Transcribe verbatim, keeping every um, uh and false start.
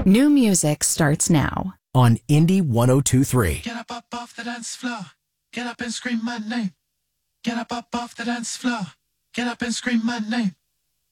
New music starts now on Indie one oh two point three. Get up, up off the dance floor. Get up and scream my name. Get up, up off the dance floor. Get up and scream my name.